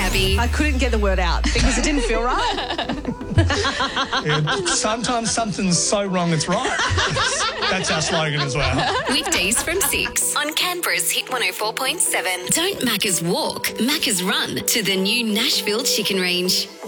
Gabby. I couldn't get the word out because it didn't feel right. Sometimes something's so wrong it's right. That's our slogan as well. Weekdays from 6 on Canberra's Hit 104.7. Don't Macca's walk, Macca's run to the new Nashville Chicken Range.